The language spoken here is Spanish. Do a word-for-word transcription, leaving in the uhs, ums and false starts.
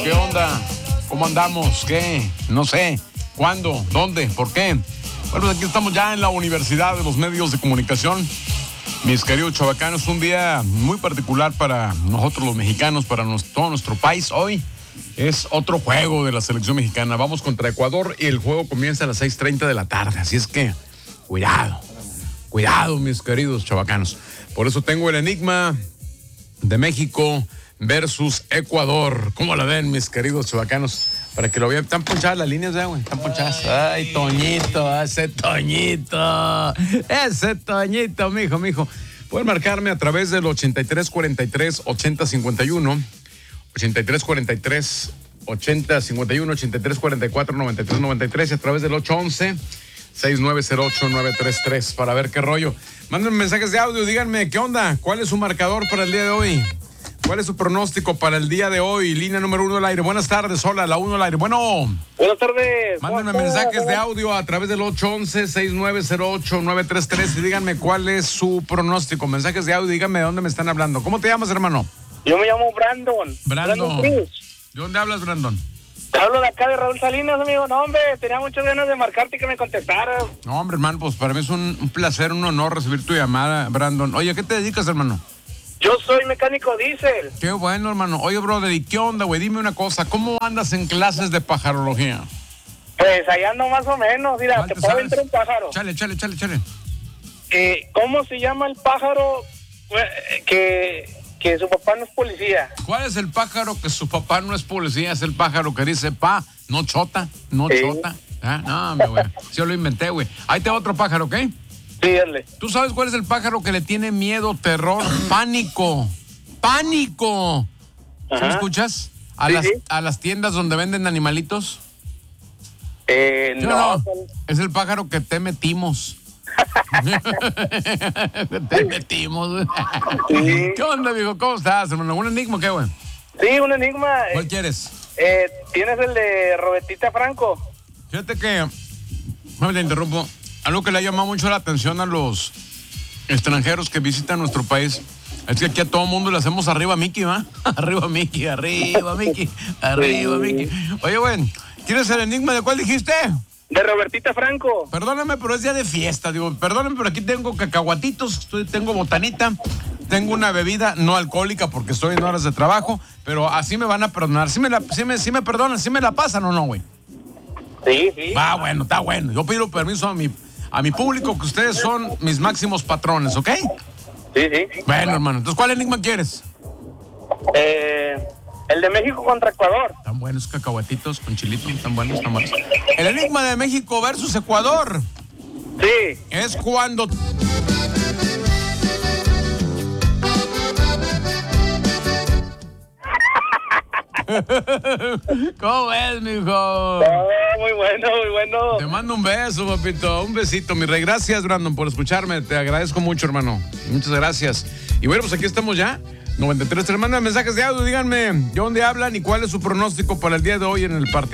¿Qué onda? ¿Cómo andamos? ¿Qué? No sé. ¿Cuándo? ¿Dónde? ¿Por qué? Bueno, pues aquí estamos ya en la Universidad de los Medios de Comunicación. Mis queridos chavacanos, un día muy particular para nosotros los mexicanos, para nos, todo nuestro país. Hoy es otro juego de la selección mexicana. Vamos contra Ecuador y el juego comienza a las seis treinta de la tarde. Así es que, cuidado, cuidado, mis queridos chavacanos. Por eso tengo el enigma de México versus Ecuador. ¿Cómo la ven, mis queridos chavacanos? Para que lo vean. Están ponchadas las líneas, ya, güey. Están ponchadas. Ay, Toñito, ese Toñito. Ese Toñito, mijo, mijo. Pueden marcarme a través del ochenta y tres cuarenta y tres ochenta cincuenta y uno. ochenta y tres cuarenta y tres ochenta cincuenta y uno, ochenta y tres cuarenta y cuatro noventa y tres noventa y tres y a través del ocho once seis nueve cero ocho nueve tres tres para ver qué rollo. Mándenme mensajes de audio, díganme qué onda, cuál es su marcador para el día de hoy. ¿Cuál es su pronóstico para el día de hoy? Línea número uno al aire. Buenas tardes, hola, la uno al aire. Bueno. Buenas tardes. Mándenme mensajes de audio a través del ocho once seis nueve cero ocho nueve tres tres y díganme cuál es su pronóstico. Mensajes de audio, díganme de dónde me están hablando. ¿Cómo te llamas, hermano? Yo me llamo Brandon. Brandon. Brandon ¿De dónde hablas, Brandon? Te hablo de acá de Raúl Salinas, amigo. No, hombre, tenía muchas ganas de marcarte y que me contestaras. No, hombre, hermano, pues para mí es un, un placer, un honor recibir tu llamada, Brandon. Oye, ¿a qué te dedicas, hermano? Yo soy mecánico diésel. Qué bueno, hermano. Oye, brother, ¿y qué onda, güey? Dime una cosa, ¿cómo andas en clases de pajarología? Pues allá ando más o menos. Mira, ¿Cuál te te puedo sabes? entrar un pájaro. Chale, chale, chale, chale. Eh, ¿Cómo se llama el pájaro pues, que, que su papá no es policía? ¿Cuál es el pájaro que su papá no es policía? Es el pájaro que dice, pa, no chota, no Sí. chota. Ah, no, mi güey. Sí, yo lo inventé, güey. Ahí te va otro pájaro, ¿ok? Sí, dale. ¿Tú sabes cuál es el pájaro que le tiene miedo, terror, pánico? ¡Pánico! ¿Sí me Ajá. escuchas? A, Sí, las, sí. a las tiendas donde venden animalitos. Eh, ¿Sí o no. no? Es el pájaro que te metimos. Te metimos, güey. Sí. ¿Qué onda, viejo? ¿Cómo estás, hermano? ¿Un enigma o qué, güey? Sí, un enigma. ¿Cuál Eh, quieres? eh, ¿Tienes el de Robertita Franco? Fíjate que, no me te interrumpo, algo que le ha llamado mucho la atención a los extranjeros que visitan nuestro país es que aquí a todo mundo le hacemos arriba Mickey, ¿va? Arriba Mickey, arriba Mickey, arriba Mickey. Oye, güey, ¿quieres el enigma de cuál dijiste? De Robertita Franco. Perdóname, pero es día de fiesta, digo, perdóname, pero aquí tengo cacahuatitos, estoy- tengo botanita, tengo una bebida no alcohólica porque estoy en horas de trabajo, pero así me van a perdonar. ¿Sí me, la, sí me, sí me perdonan? ¿Sí me la pasan o no, güey? Sí, sí. Va, bueno, está bueno. Yo pido permiso a mi, a mi público que ustedes son mis máximos patrones, ¿ok? Sí, sí. Bueno, hermano, entonces, ¿cuál enigma quieres? Eh, el de México contra Ecuador. Tan buenos cacahuatitos con chilito, tan buenos, tan buenos. El enigma de México versus Ecuador Sí. es cuando... ¿Cómo ves, mijo? Oh, muy bueno, muy bueno. Te mando un beso, papito. Un besito, mi rey. Gracias, Brandon, por escucharme. Te agradezco mucho, hermano. Muchas gracias. Y bueno, pues aquí estamos ya. noventa y tres. Te mandan mensajes de audio. Díganme de dónde hablan y cuál es su pronóstico para el día de hoy en el partido.